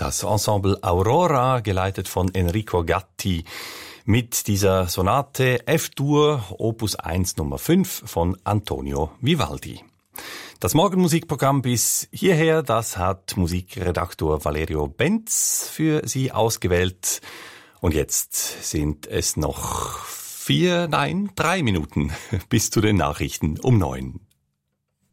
das Ensemble Aurora, geleitet von Enrico Gatti, mit dieser Sonate F-Dur, Opus 1 Nummer 5 von Antonio Vivaldi. Das Morgenmusikprogramm bis hierher, das hat Musikredaktor Valerio Benz für Sie ausgewählt. Und jetzt sind es noch 3 Minuten bis zu den Nachrichten um 9.